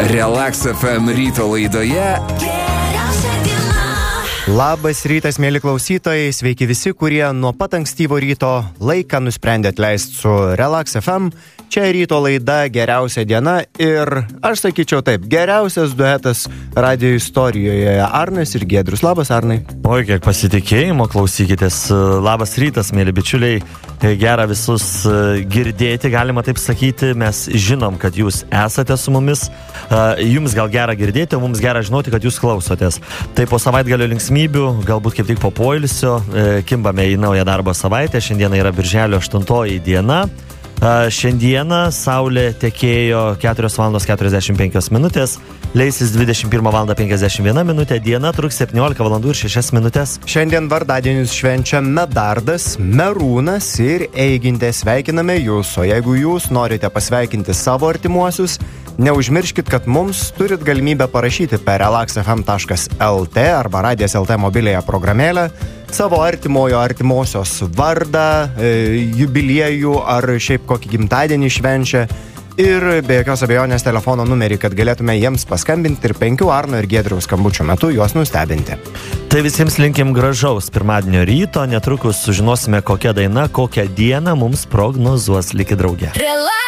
Relax FM ryto laidoje. Labas rytas, mėly klausytojai, sveiki visi, kurie nuo pat ankstyvo ryto laiką nusprendė atleisti su Relax FM. Čia ryto laida Geriausia diena ir aš sakyčiau taip, geriausias duetas radijo istorijoje. Arnas ir Giedrius. Labas, Arnai. Oi, kiek pasitikėjimo, klausykitės. Labas rytas, mėly bičiuliai. Gera visus girdėti, galima taip sakyti. Mes žinom, kad jūs esate su mumis. Jums gal gera girdėti, o mums gera žinoti, kad jūs klausotės. Tai po savaitgalio linksmybių, galbūt kaip tik po poilsio, kimbame į naują darbo savaitę. Šiandieną yra birželio 8 diena. Šiandieną saulė tekėjo 4:45, leisis 21:51, diena truks 17:06. Šiandien vardadienius švenčia Medardas, Merūnas ir Eigintė. Sveikiname jūs, o jeigu jūs norite pasveikinti savo artimuosius, neužmirškit, kad mums turit galimybę parašyti per relaxfm.lt arba Radijas LT mobiliąją programėlę savo artimojo artimosios vardą, jubiliejų ar šiaip kokį gimtadienį švenčia ir be jokios abejonės telefono numerį, kad galėtume jiems paskambinti ir 5 Arno ir Giedriaus skambučio metu juos nustebinti. Tai visiems linkim gražaus pirmadienio ryto, netrukus sužinosime, kokia daina, kokią dieną mums prognozuos. Likit drauge.